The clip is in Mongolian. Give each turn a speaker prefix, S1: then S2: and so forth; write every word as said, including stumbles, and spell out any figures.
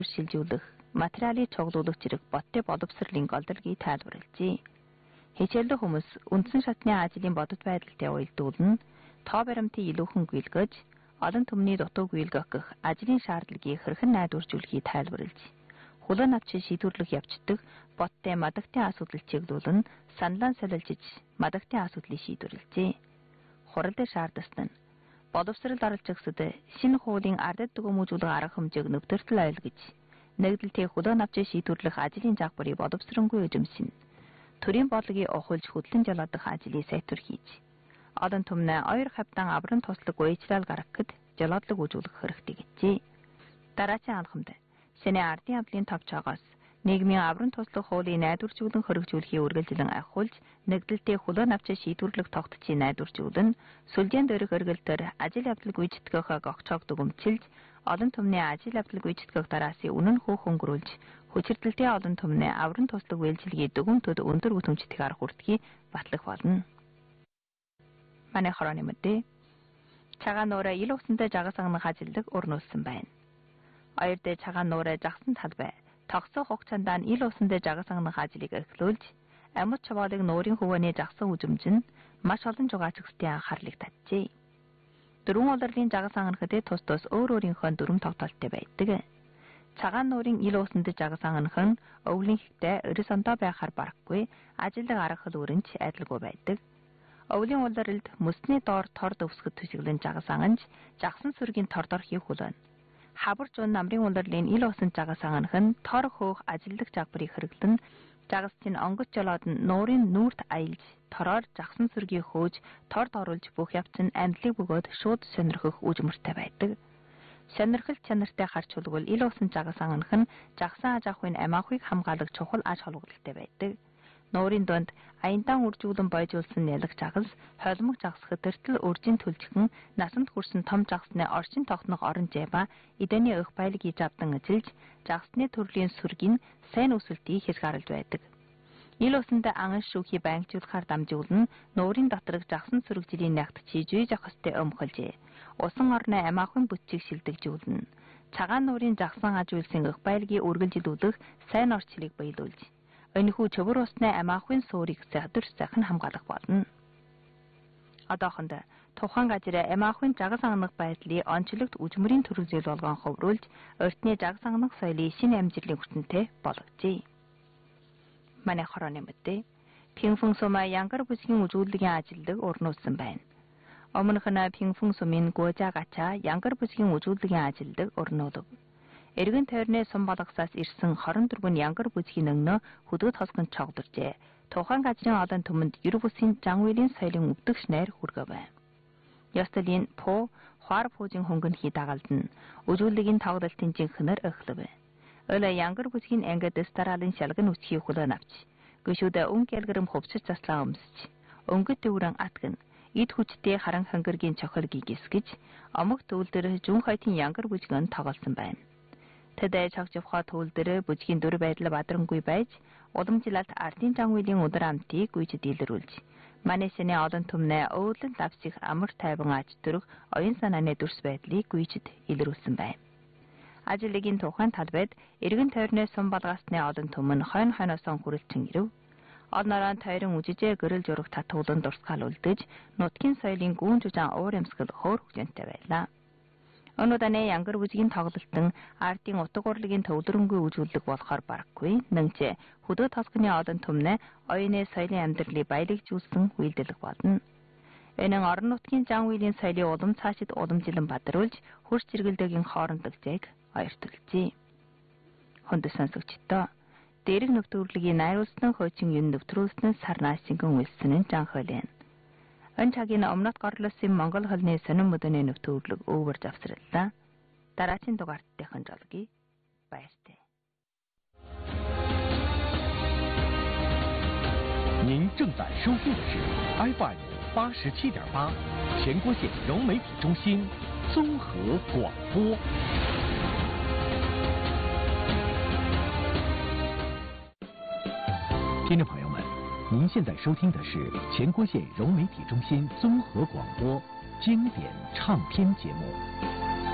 S1: шилжүүлэх, материалын цуглуулах зэрэг бодтой боловсролын голдолгийг тайлбарлажээ. Хичээлдээ хүмүүс үндсэн шатны ажлын бодит байдалтай уялдуулна, тоо баримтыг илүүхэн гүйлгэж, олон түмний дутуу гүйлгэх гэх ажлын шаардлагыг хэрхэн найдваржуулахыг тайлбарлаж, хулан авчид шийдвэрлэх явцдаг бодтой мадагтын асуудал чиглүүлэн саналаа солилжиж мадагтын асуудлыг шийдвэрлэжээ. Хуралдаа шаардсан нь боловсрол оролцогчдод шинэ хуулийн ардад дүгнэмжүүлэх арга хэмжээг нэвтэртэл ойлгож, нэгдэлтийн хулан авчид шийдвэрлэх ажлын загварыг боловсронгүй эзэмшин, төрийн бодлогыг ухуулж хөдлөн жолоодох ажлыг сайтар хийж, олон түмнээ хоёр хавьдан авран туслаг уяжрал гаргахад жолоодлого үзүүлэх хэрэгтэй гэжээ. Дараагийн алхамд Сенэ ардын явдлын товчоогоос нийгмийн авран туслах хуулийг найдваржуулан хөргөжүүлэхийг үргэлжлэн ахиулж, нэгдэлтийн хулан авчид шийдвэрлэх тогтцыг найдваржуулан, сүлжээнд өрөх эргэлтээр ажил явдал гүйцэтгэх огцоог дүгнэмжилж, олон түмний ажил явдал гүйцэтгэх дараасын үнэн хөөх өнгөрүүлж, хүчирдэлтийн олон түмний авран туслах үйлчилгээ дүгнэмтэд өндөр бүтэмжтэх арга хүртгийг батлах болно. Манай хорооны мэдээ цагаан нуураа ил усантай жагас ангах ажилдаг өрнүүлсэн байна. Оёрдээ цагаан нуураа жагсан талбай тогсоо хугацаанд нь ил усантай жагас ангах ажлыг эхлүүлж, амьд чаваалыг нуурын хөвөөний жагсан үжимж нь маш олон жугаачгчдын анхаарлыг татжээ. Дөрвөн улирлын жагас ангахад тус тус өөр өөрийнхөө дүрм тогтоолттой байдаг. Цагаан нуурын ил усантай жагас ангах нь өвлийн хэгтээ өрөөсөндөө байхаар барахгүй, ажилдаг арга хэл өрөнч адилгүй байдаг. Өвлийн улирлд мөсний доор тор өвсгөд төсөглөн жагас анганж, жагсан сүргийн тордорхийг хүлээн. Хабар зүүн намрын улирлын ил усан жагас анганах нь тор хөөх ажилдаг загварыг хэрэглэн, жагасчийн онгоц жолоод нь нуурын нүүрт аялж, тороор жагсан сүргийг хөөж, торд оруулж бүх явц нь амьдлыг бөгөөд шууд сонирхох үжмэртэй байдаг. Сонирхол чанартай харж hulгвал ил усан жагас анганах нь жагсан аж ахуйн амиахыг хамгаалах чухал аж холбогдолтой байдаг. Нуурын дунд аяндаан үржүүлэн бойжуулсан нялх жагас, холимог жагас хэтэртэл үржин төлжгөн, насанд хүрсэн том жагасны орчин тогтнох орон жайба, эдэний өх байлгийг авдан эзэлж, жагасны төрлийн сүргийн сайн өсөлтийг хязгаарлаж байдаг. Ил усанд анган шүүхий байнгжуулахаар дамжуулан, нуурын доторх жагсан сүрэгжлийн нягт чижиж ахстай өмхөлжээ. Усан орны амиахын бүтчийг шилдэгжүүлнэ. Цагаан нуурын жагсан аж үйлсийн өх байлгийг үргэлжилүүлэх сайн орчлыг баялуулж, энэхүү чөвөр усны амиахын суурийг сахдар сайхан хамгаалах болно. Одоохондоо тухайн газрын амиахын жагас ангах байдлыг онцлогт үжмэрийн төрөлжил болгон хөврүүлж, өртний жагас ангах соёлыг шинэ амжилтын хүчнтэй болгожээ. Манай хорооны мэдээ Пинфэн сумаа янгар бүсгийн үзүүлэлгийн ажилдаг өрнүүлсэн байна. Өмнөх нь Пинфэн сумын Гуожа гачаа янгар бүсгийн үзүүлэлгийн ажилдаг өрнүүлв. Эргэн тойрны сум болгосоос ирсэн хорон дөрвөн янгар бүсгийн өгнөө хөдөө тосгон цогдоржээ. Тухайн газрын олон түмэнд ер бүсийн Жанвилийн соёлын өвдөгч найр хүргэв. Ясталын по хаар пуужийн хөнгөнхий дагалдана. Үзүүлэлгийн тоглолтын жинхэнээр эхлэв. Өөлө янгар бүсгийн ангид старалын шалган үсхийг хүлээн авч, гүшүүдэ өн гэлгэрэм хувцас заслаа өмсч, өнгөт төврэн атган, эд хүчтэй харан хангиргийн цохилгийг гисгэж, омог төвлөр жүн хойтын янгар бүсгэн тоглосон байна. Тэдэ чагжвхаа төвлөрө бүжгийн дүр байдал бадрангүй байж, уламжлалт ардын Жанвилийн өдөр амтыг гүйчд илрүүлж, манайсны олон түмнээ өвлөн лавсих амар тайван аж төрөх оюун санааны дүрс байдлыг гүйчд илрүүлсэн байна. Ажлын тухайн талбайд эргэн тойрны сум балгасны олон түмэн хойно хойноосоо хүрэлцэн ирэв. Олнороо тойрон үжижээ гэрэл журах татуулан дурсгаал үлдэж, нутгийн соёлын гүүн жужаан уур амьсгал хөөр хөгжөнтэй байлаа. Өнөөдөр янгар бүсгийн тоглолтон ардын утга урлагийн төвлөрөнгүй үзүүлэлт болохоор барахгүй, нэгж хөдөө тосгоны олон түмнээ оюуны соёлын амьдралыг баялагжуулсан үйлдэлэг болно. Энэ орон нутгийн Жанвилийн соёлын улам цаашид уламжлан бадруулж, хурц зэрэгэлдэгийн хоорондох зээг ойртолжээ. Хүнд сонсогчдоо дээрэг нөхдөрлөгийн найруулсан хуучин юм нэвтрүүлсэн сарнаас сингэн үлсэн нь жанхойлын. Энэ цагийн өмнөд горлосын Монгол холны сонин мөдөний нэвтрүүлэг өвөр завсраллаа. Дараагийн дугаартын жолгий баяртай.
S2: 您正在收听的是 F M 八十七点八，全国县融媒体中心综合广播。听众朋友们，您现在收听的是全国县融媒体中心综合广播经典唱片节目。